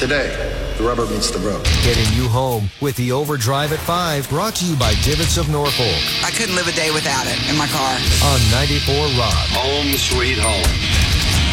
Today, the rubber meets the road. Getting you home with the Overdrive at 5, brought to you by Divots of Norfolk. I couldn't live a day without it in my car. On 94 Rock. Home sweet home.